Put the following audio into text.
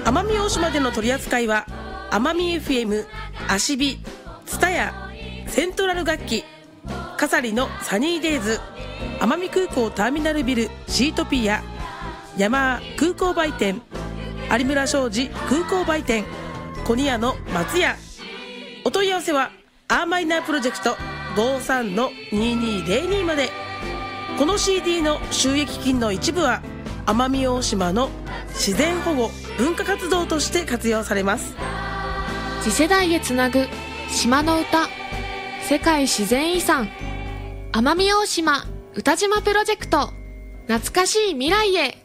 奄美大島での取り扱いは奄美 FM、アシビ、ツタヤ、セントラル楽器、カサリのサニーデイズ、奄美空港ターミナルビルシートピア、ヤマー空港売店、有村商事空港売店、コニアの松屋。お問い合わせはアーマイナープロジェクト 53-2202 まで。この CD の収益金の一部は奄美大島の自然保護文化活動として活用されます。 次世代へつなぐ島の歌、世界自然遺産奄美大島歌島プロジェクト、懐かしい未来へ。